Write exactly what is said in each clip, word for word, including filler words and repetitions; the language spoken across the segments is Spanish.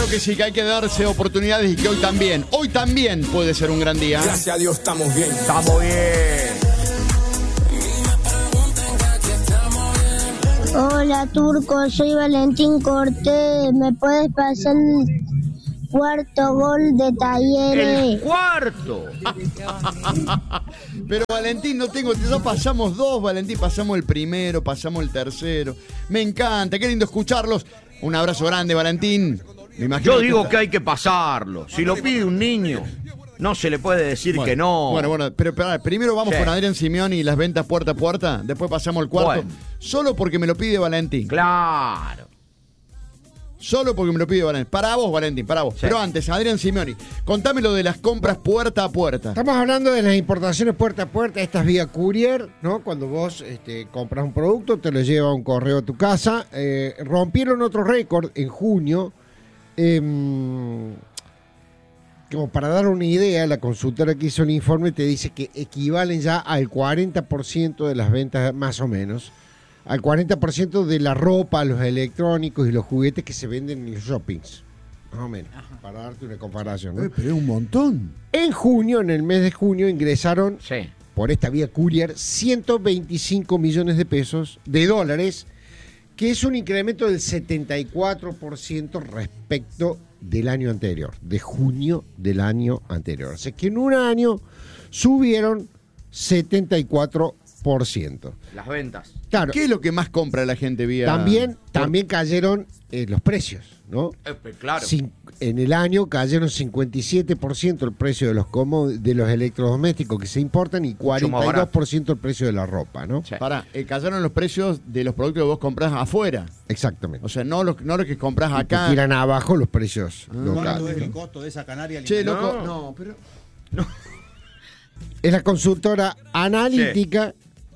Claro que sí, que hay que darse oportunidades y que hoy también, hoy también puede ser un gran día. Gracias a Dios estamos bien. Estamos bien. Hola Turco, soy Valentín Cortés. ¿Me puedes pasar el cuarto gol de Talleres? El cuarto. Pero Valentín, no tengo, ya pasamos dos, Valentín, pasamos el primero, pasamos el tercero. Me encanta, qué lindo escucharlos. Un abrazo grande, Valentín. Me imagino Yo que digo está... que hay que pasarlo. Si lo pide un niño, no se le puede decir bueno, que no. Bueno, bueno, pero, pero primero vamos Sí. con Adrián Simeoni y las ventas puerta a puerta. Después pasamos el cuarto. Bueno. Solo porque me lo pide Valentín. Claro. Solo porque me lo pide Valentín. Para vos, Valentín, para vos. Sí. Pero antes, Adrián Simeoni, contame lo de las compras puerta a puerta. Estamos hablando de las importaciones puerta a puerta, estas vía courier, ¿no? Cuando vos este, compras un producto, te lo lleva un correo a tu casa. Eh, rompieron otro récord en junio. Eh, como para dar una idea, la consultora que hizo el informe te dice que equivalen ya al cuarenta por ciento de las ventas, más o menos, al cuarenta por ciento de la ropa, los electrónicos y los juguetes que se venden en los shoppings. Más o menos, para darte una comparación, ¿no? Eh, pero es un montón. En junio, en el mes de junio, ingresaron Sí. por esta vía courier ciento veinticinco millones de pesos, de dólares, que es un incremento del setenta y cuatro por ciento respecto del año anterior, de junio del año anterior. O sea que en un año subieron setenta y cuatro por ciento. Las ventas. Claro, ¿Qué es lo que más compra la gente vía...? también, por- también cayeron eh, los precios, ¿no? Eh, pues, claro. Cin- en el año cayeron cincuenta y siete por ciento el precio de los como- de los electrodomésticos que se importan y cuarenta y dos por ciento el precio de la ropa, ¿no? Sí. Pará, eh, cayeron los precios de los productos que vos comprás afuera. Exactamente. O sea, no los, no los que compras Y te acá. tiran abajo los precios ¿Cuánto es locales. el ¿no? costo de esa canaria? Che, alimentar? loco, No. no, pero... Es la consultora analítica.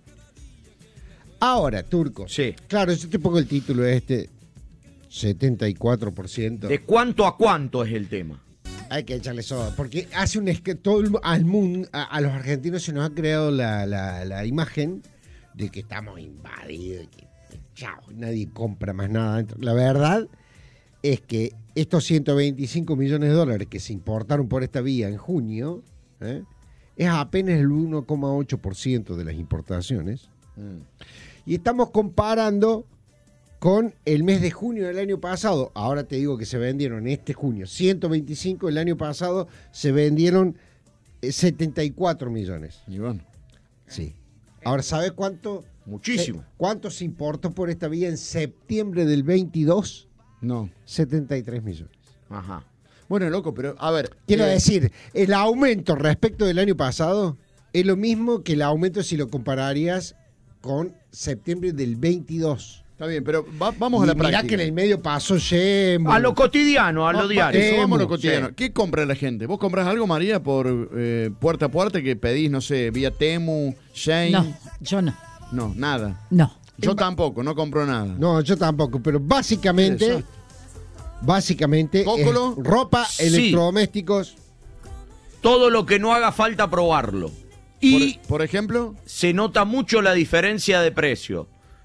Ahora, Turco. Sí. Claro, yo te pongo el título de este. setenta y cuatro por ciento. ¿De cuánto a cuánto es el tema? Hay que echarle soda. Porque hace un es que todo el, al mundo, a, a los argentinos se nos ha creado la, la, la imagen de que estamos invadidos, que, que chao, nadie compra más nada adentro. La verdad es que estos ciento veinticinco millones de dólares que se importaron por esta vía en junio, ¿eh? es apenas el uno coma ocho por ciento de las importaciones. Y estamos comparando con el mes de junio del año pasado. Ahora te digo que se vendieron este junio ciento veinticinco, el año pasado se vendieron eh, setenta y cuatro millones. Y bueno, Sí. Ahora, ¿sabes cuánto? Muchísimo. eh, ¿Cuánto se importó por esta vía en septiembre del veintidós? no. setenta y tres millones. Ajá. Bueno, loco, pero a ver... Quiero eh, decir, el aumento respecto del año pasado es lo mismo que el aumento si lo compararías con septiembre del veintidós. Está bien, pero va- vamos a Y la mirá práctica. que en el medio pasó Sheinbaum. A lo cotidiano, a Va- lo va- diario. eso, vamos a lo Sí. cotidiano. ¿Qué compra la gente? ¿Vos comprás algo, María, por eh, puerta a puerta que pedís, no sé, vía Temu, Shein? No, yo no. No, nada. No. Yo tampoco, no compro nada. No, yo tampoco, pero básicamente, Exacto. básicamente, Cócolo. es ropa, Sí. electrodomésticos. Todo lo que no haga falta probarlo. Y Por, por ejemplo, se nota mucho la diferencia de precio.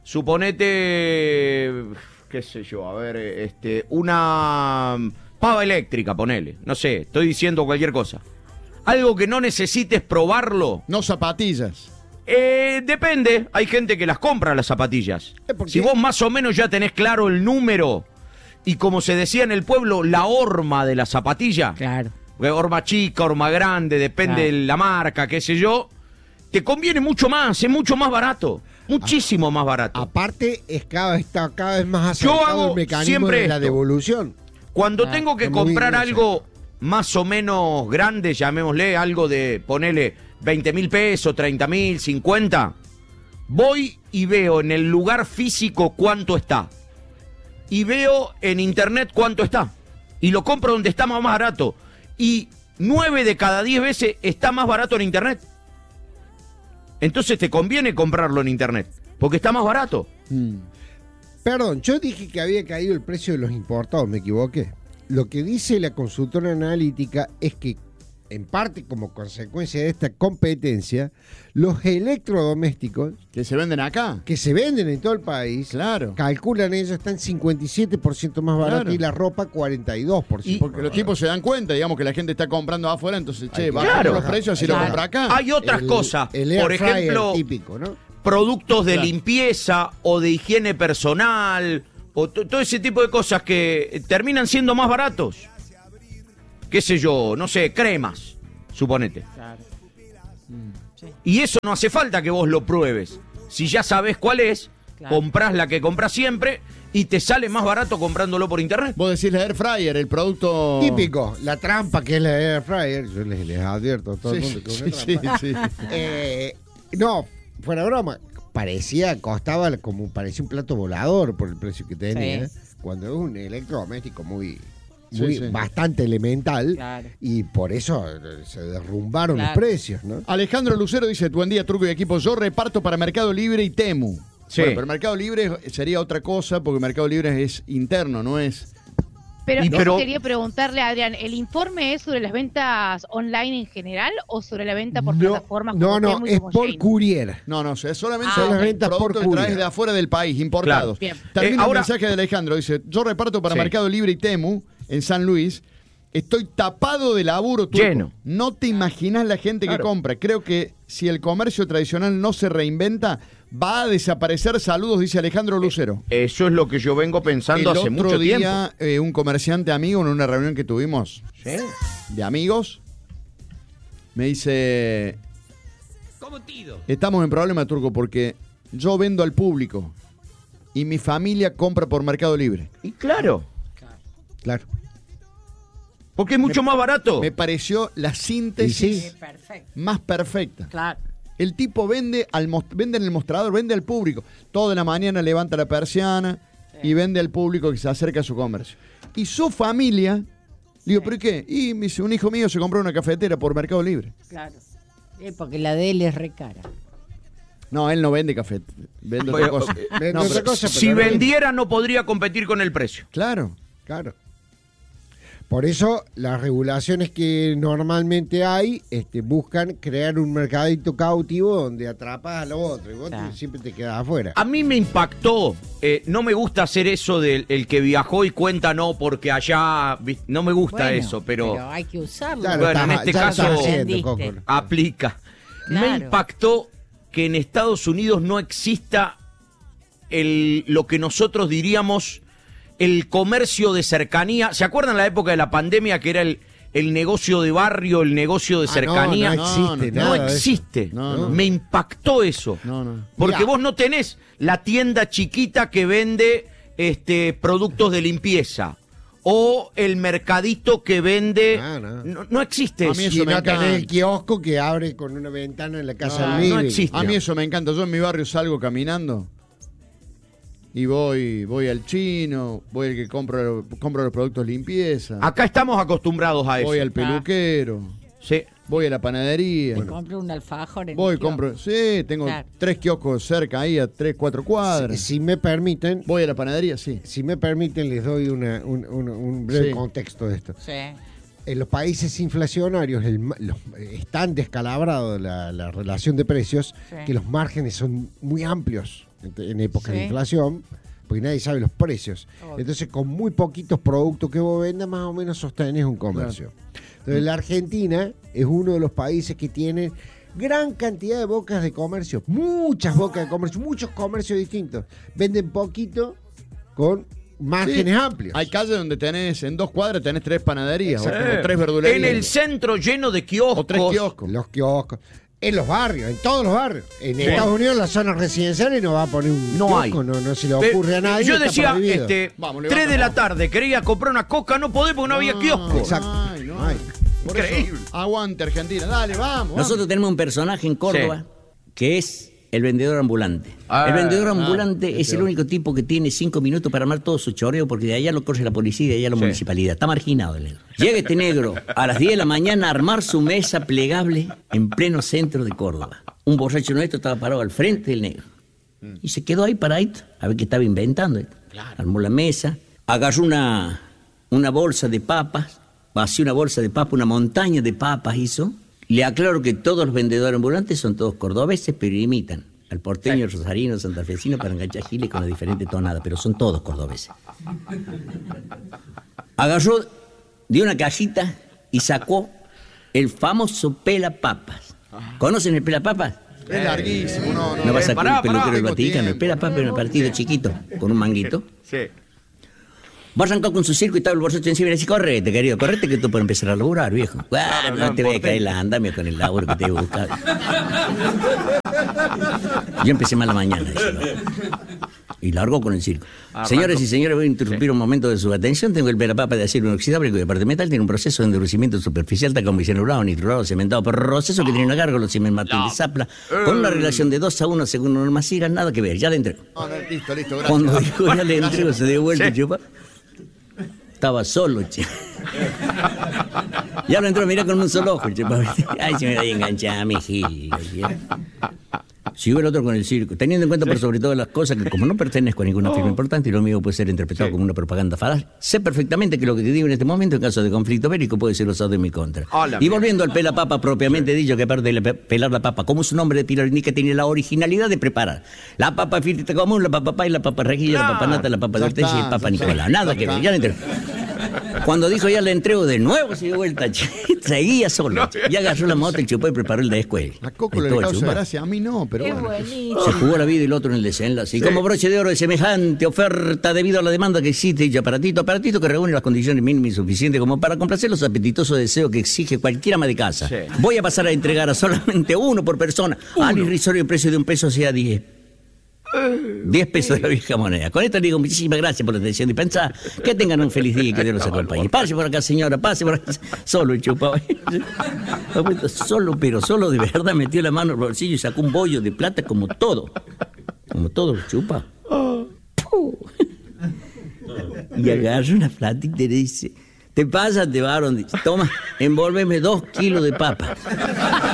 Suponete, qué sé yo, a ver, este, una pava eléctrica, ponele. No sé, estoy diciendo cualquier cosa. Algo que no necesites probarlo. no zapatillas. Eh, depende, hay gente que las compra las zapatillas. Eh, ¿por Si qué? vos más o menos ya tenés claro el número y como se decía en el pueblo, la horma de la zapatilla, Claro. eh, horma chica, horma grande, depende Claro. de la marca, qué sé yo, te conviene mucho más, es mucho más barato, muchísimo más barato. Aparte, es cada, está cada vez más Yo acercado hago el mecanismo siempre de la esto. devolución. Cuando Ah, tengo que está muy comprar bien, algo más o menos grande, llamémosle, algo de, ponele, veinte mil pesos, treinta mil, cincuenta, voy y veo en el lugar físico cuánto está. Y veo en internet cuánto está. Y lo compro donde está más barato. Y nueve de cada diez veces está más barato en internet. Entonces te conviene comprarlo en internet, porque está más barato. Mm. Perdón, yo dije que había caído el precio de los importados, me equivoqué. Lo que dice la consultora analítica es que en parte como consecuencia de esta competencia, los electrodomésticos Que se venden acá. que se venden en todo el país, Claro. calculan ellos, están cincuenta y siete por ciento más barato Claro. y la ropa cuarenta y dos por ciento. Porque los tipos se dan cuenta, digamos, que la gente está comprando afuera, entonces, che, Ay, bajamos claro. los precios y Claro. lo compra acá. Hay otras El- cosas, el air por fryer ejemplo, típico, ¿no? productos de Claro. limpieza o de higiene personal, o to- todo ese tipo de cosas que terminan siendo más baratos. Qué sé yo, no sé, cremas, suponete. Claro. Sí. Y eso no hace falta que vos lo pruebes. Si ya sabés cuál es, Claro. comprás la que compras siempre y te sale más barato comprándolo por internet. Vos decís la air fryer, el producto Típico, la trampa que es la air fryer, yo les, les advierto a todo el Sí, mundo que es sí, una sí, trampa. sí. Eh, no, fuera broma, parecía, costaba como parecía un plato volador por el precio que tenía, Sí. cuando es un electrodoméstico muy, Sí, muy sí. bastante elemental, Claro. y por eso eh, se derrumbaron Claro. los precios, ¿no? Alejandro Lucero dice, buen día, Truco y equipo, yo reparto para Mercado Libre y Temu. Sí. Bueno, pero Mercado Libre sería otra cosa, porque Mercado Libre es interno, no es... Pero, Y eso pero- quería preguntarle a Adrián, ¿el informe es sobre las ventas online en general o sobre la venta por No, plataformas no, como no, Temu y es como por Shein? courier. No, no, es solamente Ah, son ok. ventas por productos que traes courier. de afuera del país, importados. Bien. Termina Eh, ahora- el mensaje de Alejandro, dice, yo reparto para Sí. Mercado Libre y Temu en San Luis, estoy tapado de laburo, Turco. Lleno. No te imaginas la gente Claro. que compra. Creo que si el comercio tradicional no se reinventa, va a desaparecer. Saludos, dice Alejandro Lucero. Eso es lo que yo vengo pensando el hace otro mucho día, eh, un comerciante amigo en una reunión que tuvimos tiempo. de amigos, me dice, ¿Cómo tido? estamos en problema, Turco, porque yo vendo al público y mi familia compra por Mercado Libre. Y claro, Claro. porque es mucho más barato. Me pareció la Y síntesis sí. Perfecto. más perfecta. Claro. El tipo vende al mos- vende en el mostrador, vende al público. Toda la mañana levanta la persiana y vende al público que se acerca a su comercio. Y su familia, le digo, ¿pero qué? Y me dice, un hijo mío se compró una cafetera por Mercado Libre. Claro. Eh, porque la de él es re cara. No, él no vende café, vende otra Bueno, cosa. vende No, otra pero- cosa. Si pero no- vendiera no podría competir con el precio. Claro. Claro. Por eso las regulaciones que normalmente hay este, buscan crear un mercadito cautivo donde atrapas a lo otro y vos Claro. te- siempre te quedas afuera. A mí me impactó, eh, no me gusta hacer eso del el que viajó y cuenta no, porque allá, vi- no me gusta Bueno, eso, pero, hay que usarlo. Ya lo bueno, en estás- este ya lo caso- estás haciendo, Entendiste. Coco. aplica. Me Claro. impactó que en Estados Unidos no exista el, lo que nosotros diríamos el comercio de cercanía. ¿Se acuerdan la época de la pandemia que era el, el negocio de barrio, el negocio de Ah, cercanía? No, no existe No, No nada de eso. existe. No, no. Me impactó eso. No, no. Porque Mirá. vos no tenés la tienda chiquita que vende este, productos de limpieza. O el mercadito que vende. Ah, no. No, no existe A eso. mí eso Y me no tenés encanta. el kiosco que abre con una ventana en la casa No, del no living. existe. A mí eso me encanta. Yo en mi barrio salgo caminando y voy voy al chino, voy al que compro, compro los productos de limpieza, Acá estamos acostumbrados a eso. voy al peluquero, Sí. voy a la panadería. Te compro un alfajor en Voy, el kiosco. compro. Sí, tengo Claro. tres kioscos cerca ahí a tres, cuatro cuadras. Si, si me permiten, Voy a la panadería, sí. si me permiten, les doy una- un, un- un breve Sí. contexto de esto. Sí. En los países inflacionarios el ma- los- es tan descalabrado la, la relación de precios Sí. que los márgenes son muy amplios en, en épocas Sí. de inflación, porque nadie sabe los precios. Obvio. Entonces, con muy poquitos productos que vos vendas, más o menos sostenés un comercio. Entonces, la Argentina es uno de los países que tiene gran cantidad de bocas de comercio, muchas bocas de comercio, muchos comercios distintos. Venden poquito con márgenes Sí. amplios. Hay calles donde tenés, en dos cuadras tenés tres panaderías o, Eh, o tres verdulerías. En el centro lleno de kioscos. o tres kioscos. Los kioscos. En los barrios, en todos los barrios. En Estados Unidos, en las zonas residenciales, no va a poner un No kiosco, hay. no, no se le Pe- ocurre a nadie. Yo está decía, prohibido. este, Vamos, tres levanta, de la vamos. tarde, quería comprar una coca, no podés porque no había kiosco. Exacto. Ay, no. Ay. Por eso, Increíble. aguante Argentina, dale, vamos. Nosotros tenemos un personaje en Córdoba que es el vendedor ambulante. Ah, el vendedor ah, ambulante qué es el peor. único tipo que tiene cinco minutos para armar todo su choreo porque de allá lo corre la policía y de allá la Sí. municipalidad. Está marginado el negro. Llega este negro a las diez de la mañana a armar su mesa plegable en pleno centro de Córdoba. Un borracho nuestro estaba parado al frente del negro. Y se quedó ahí paradito a ver qué estaba inventando. Armó la mesa, agarró una, una bolsa de papas, vació una bolsa de papa, una montaña de papas hizo. Le aclaro que todos los vendedores ambulantes son todos cordobeses, pero imitan al porteño, rosarino, santafesino para enganchar giles con la diferente tonada, pero son todos cordobeses. Agarró de una cajita y sacó el famoso pelapapas. ¿Conocen el pelapapas? Es larguísimo, no, no. No va a sacar pará, un peluquero pará, del tengo Vaticano. El tiempo. pelapapas es un partido chiquito, con un manguito. Sí. Va a arrancar con su circo y estaba el borracho encima y le dice, correte, querido, correte que tú puedes empezar a laburar, viejo. Claro, no, no te voy a importa. caer la andamia con el laburo que te he buscado. Yo empecé mal la mañana, dice, ¿no? Y largó con el circo. Arrancó. Señores y señores, voy a interrumpir un momento de su atención. Tengo el pelapapa de acero inoxidable cuya parte metal tiene un proceso de endurecimiento superficial, tal como bisanurado, nitrurado, cementado, proceso que tiene una gárgola, cimenmatín de sapla, con una relación de dos a uno según Norma Sigas, nada que ver, ya le entrego. No, no, listo, listo, gracias. Cuando dijo ya le entrego, se dio vuelta y Sí. chupa. Estaba solo, che. Ya lo entró, mira con un solo ojo, che. Ay, se me va a enganchar, mi gil. Siguió el otro con el circo, teniendo en cuenta por sobre todas las cosas que como no pertenezco a ninguna firma importante y lo mío puede ser interpretado Sí. como una propaganda falaz, sé perfectamente que lo que te digo en este momento en caso de conflicto bélico puede ser usado en mi contra. Hola, y mira. volviendo al pelapapa propiamente dicho, que aparte de la pe- pelar la papa, como su nombre de Pilar indica, tiene la originalidad de preparar la papa frita común, la papa pay, la papa rejilla, la papa nata, la papa de Ya hortensia y el está, papa ya está. Nicolás. Nada Ya que ver, está. ya le entrego. Cuando dijo ya le entrego de nuevo, se dio vuelta, che. Seguía solo. che. Ya agarró la moto y chupó y preparó el de escuela. A Coco Ahí le todo el causa chupa. gracia, a mí no, pero Es bueno. buenísimo. Se jugó la vida y el otro en el desenlace. Y como broche de oro de semejante oferta debido a la demanda que existe y aparatito, aparatito que reúne las condiciones mínimas y suficientes como para complacer los apetitosos deseos que exige cualquier ama de casa. Sí. Voy a pasar a entregar a solamente uno por persona. Al irrisorio precio de un peso sea diez. Diez pesos de la vieja moneda. Con esto le digo muchísimas gracias por la atención dispensada. Que tengan un feliz día y que Dios los acompañe. Pase por acá, señora, pase por acá. Solo el chupado. Solo, pero solo de verdad metió la mano al bolsillo y sacó un bollo de plata como todo. Como todo lo chupa. Puh. Y agarra una plata y te dice, te pasa, te varón. Dice, toma, envuélveme dos kilos de papa.